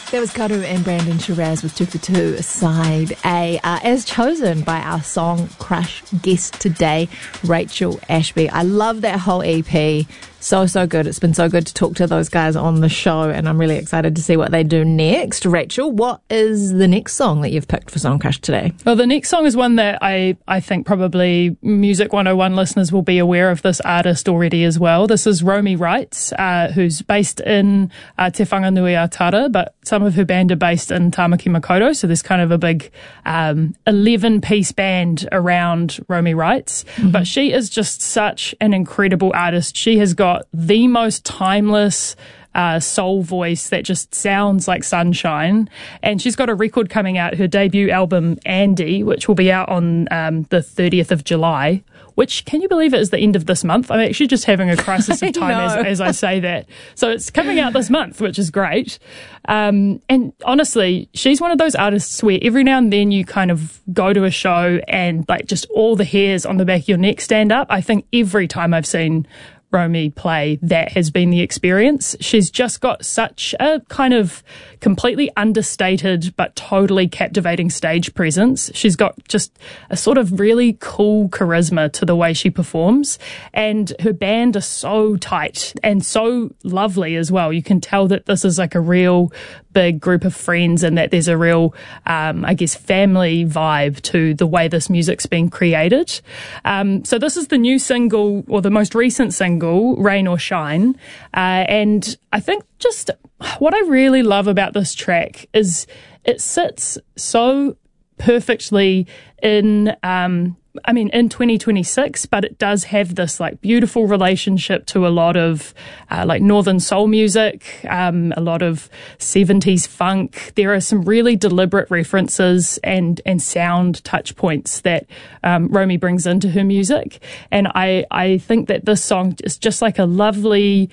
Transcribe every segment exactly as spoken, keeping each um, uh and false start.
That was Karu and Brandon Shiraz with two for two, side A, uh, as chosen by our Song Crush guest today, Rachel Ashby. I love that whole E P. So, so good. It's been so good to talk to those guys on the show, and I'm really excited to see what they do next. Rachel, what is the next song that you've picked for Song Crush today? Well, the next song is one that I, I think probably Music one oh one listeners will be aware of this artist already as well. This is Romy Wrights, uh, who's based in uh, Te Whanganui-a-Tara, but some of her band are based in Tamaki Makaurau, so there's kind of a big um, eleven-piece band around Romy Wrights. Mm-hmm. But she is just such an incredible artist. She has got the most timeless uh, soul voice that just sounds like sunshine. And she's got a record coming out, her debut album, Andy, which will be out on um, the thirtieth of July, which, can you believe it, is the end of this month? I'm actually just having a crisis of time as, as I say that. So it's coming out this month, which is great. Um, and honestly, she's one of those artists where every now and then you kind of go to a show and like just all the hairs on the back of your neck stand up. I think every time I've seen Romy play, that has been the experience. She's just got such a kind of completely understated but totally captivating stage presence. She's got just a sort of really cool charisma to the way she performs, and her band are so tight and so lovely as well. You can tell that this is like a real big group of friends and that there's a real, um, I guess, family vibe to the way this music's been created. Um, so this is the new single, or the most recent single, Rain or Shine. Uh, and I think just what I really love about this track is it sits so perfectly in, um, I mean, in twenty twenty-six, but it does have this like beautiful relationship to a lot of uh, like Northern soul music, um, a lot of seventies funk. There are some really deliberate references and, and sound touch points that um, Romy brings into her music. And I, I think that this song is just like a lovely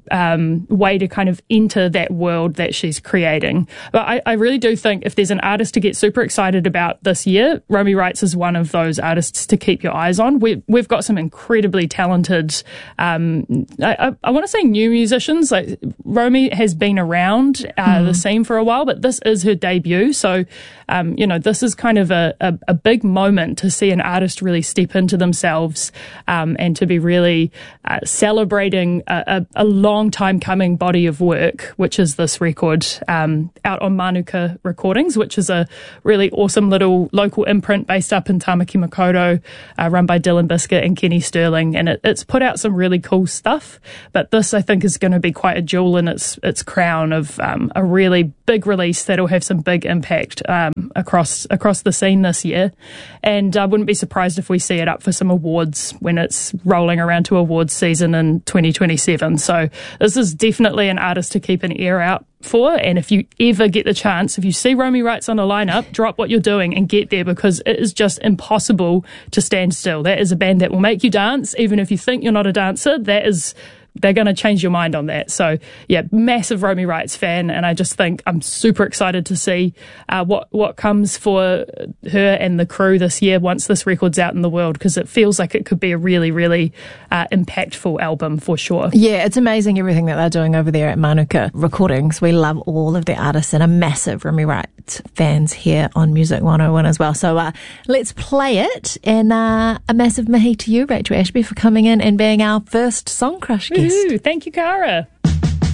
um, way to kind of enter that world that she's creating. But I, I really do think if there's an artist to get super excited about this year, Romy Wrights is one of those artists to keep your eyes on. We, we've got some incredibly talented, um, I, I, I want to say new musicians. Like Romy has been around uh, mm. the scene for a while, but this is her debut. So, um, you know, this is kind of a, a, a big moment to see an artist really step into themselves um, and to be really uh, celebrating a, a, a long time coming body of work, which is this record um, out on Manuka Recordings, which is a really awesome little local imprint based up in Tamaki Makaurau. Uh, run by Dylan Biscuit and Kenny Sterling, and it, it's put out some really cool stuff. But this, I think, is going to be quite a jewel in its its crown of um, a really big release that'll have some big impact um, across across the scene this year. And I wouldn't be surprised if we see it up for some awards when it's rolling around to awards season in twenty twenty-seven. So this is definitely an artist to keep an ear out for. And if you ever get the chance, if you see Romy Wrights on a lineup, drop what you're doing and get there, because it is just impossible to stand still. That is a band that will make you dance, even if you think you're not a dancer. That is, they're going to change your mind on that. So yeah, massive Romy Wrights fan, and I just think I'm super excited to see uh, what what comes for her and the crew this year once this record's out in the world, because it feels like it could be a really, really uh, impactful album for sure. Yeah, it's amazing everything that they're doing over there at Manuka Recordings. We love all of the artists and are massive Romy Wrights fans here on Music one oh one as well. So uh, let's play it, and uh, a massive mihi to you, Rachel Ashby, for coming in and being our first Song Crush guest. Ooh, thank you, Cara.